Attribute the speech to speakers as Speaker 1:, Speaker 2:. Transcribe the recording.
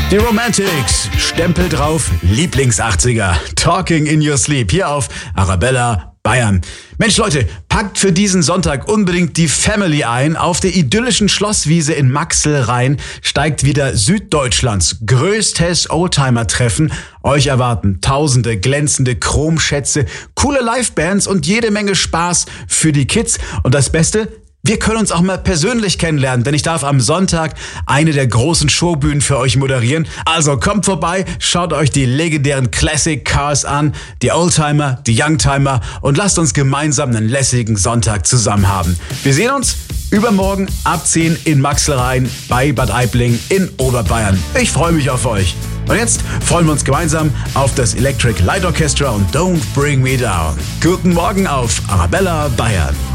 Speaker 1: Die Romantics, Stempel drauf, Lieblings-80er, Talking in Your Sleep, hier auf Arabella Bayern. Mensch Leute, packt für diesen Sonntag unbedingt die Family ein. Auf der idyllischen Schlosswiese in Maxelrhein steigt wieder Süddeutschlands größtes Oldtimer-Treffen. Euch erwarten tausende glänzende Chromschätze, coole Livebands und jede Menge Spaß für die Kids. Und das Beste: wir können uns auch mal persönlich kennenlernen, denn ich darf am Sonntag eine der großen Showbühnen für euch moderieren. Also kommt vorbei, schaut euch die legendären Classic Cars an, die Oldtimer, die Youngtimer und lasst uns gemeinsam einen lässigen Sonntag zusammen haben. Wir sehen uns übermorgen ab 10 in Maxelrhein bei Bad Aibling in Oberbayern. Ich freue mich auf euch. Und jetzt freuen wir uns gemeinsam auf das Electric Light Orchestra und Don't Bring Me Down. Guten Morgen auf Arabella Bayern.